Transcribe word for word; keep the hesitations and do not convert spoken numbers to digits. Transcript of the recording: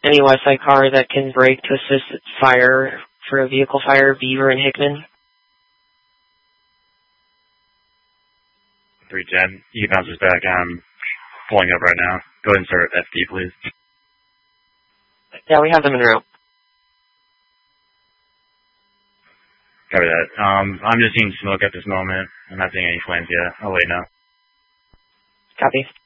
Any Westside car that can brake to assist fire for a vehicle fire, Beaver and Hickman. three ten, you can bounce us back. I'm pulling up right now. Go ahead and start F D, please. Yeah, we have them en route. Copy that. Um, I'm just seeing smoke at this moment. I'm not seeing any flames yet. I'll wait now. Copy.